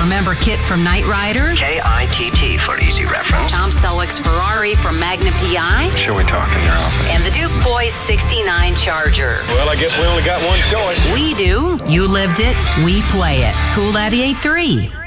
Remember Kit from Knight Rider? K-I-T-T for easy reference. Tom Selleck's Ferrari from Magnum P.I.? Sure, we talk in your office. And the Duke Boys 69 Charger. Well, I guess we only got one choice. We do. You lived it. We play it. Cool 98.3.